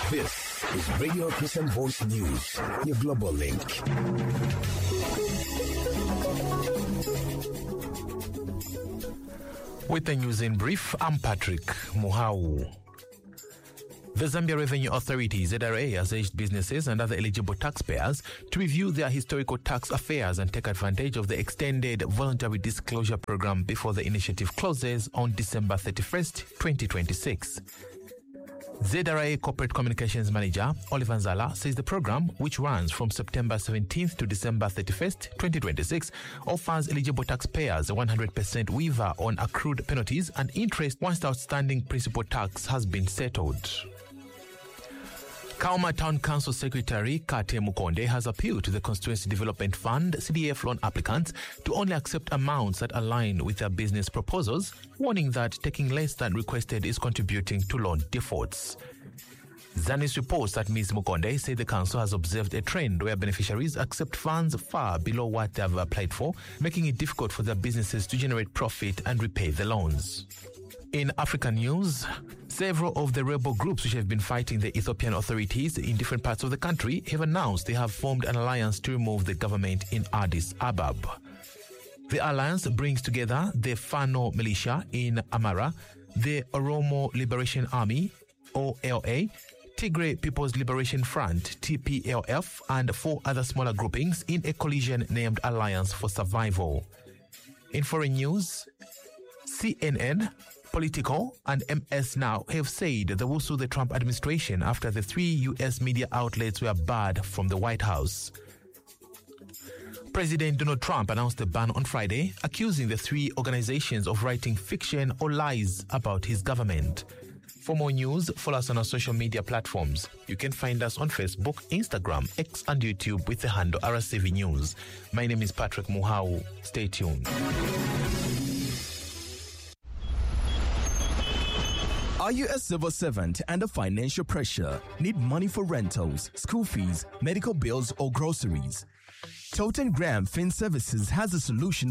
This is Radio Christian Voice News, your global link. With the news in brief, I'm Patrick Muhau. The Zambia Revenue Authority, ZRA, has urged businesses and other eligible taxpayers to review their historical tax affairs and take advantage of the extended voluntary disclosure program before the initiative closes on December 31st, 2026. ZRA Corporate Communications Manager Oliver Nzala says the program, which runs from September 17th to December 31st, 2026, offers eligible taxpayers a 100% waiver on accrued penalties and interest once the outstanding principal tax has been settled. Kauma Town Council Secretary Kate Mukonde has appealed to the Constituency Development Fund CDF loan applicants to only accept amounts that align with their business proposals, warning that taking less than requested is contributing to loan defaults. Zanis reports that Ms. Mukonde said the council has observed a trend where beneficiaries accept funds far below what they have applied for, making it difficult for their businesses to generate profit and repay the loans. In African news, several of the rebel groups which have been fighting the Ethiopian authorities in different parts of the country have announced they have formed an alliance to remove the government in Addis Ababa. The alliance brings together the Fano militia in Amara, the Oromo Liberation Army, OLA, Tigray People's Liberation Front, TPLF, and 4 other smaller groupings in a coalition named Alliance for Survival. In foreign news, CNN, Politico, and MS Now have said they will sue the Trump administration after the 3 U.S. media outlets were barred from the White House. President Donald Trump announced a ban on Friday, accusing the 3 organizations of writing fiction or lies about his government. For more news, follow us on our social media platforms. You can find us on Facebook, Instagram, X, and YouTube with the handle RCV News. My name is Patrick Muhau. Stay tuned. Are you a civil servant under financial pressure? Need money for rentals, school fees, medical bills, or groceries? Toten Graham Fin Services has a solution